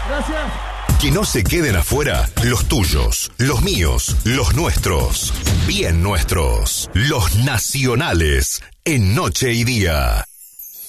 Gracias. Que no se queden afuera los tuyos, los míos, los nuestros, bien nuestros, los nacionales, en Noche y Día.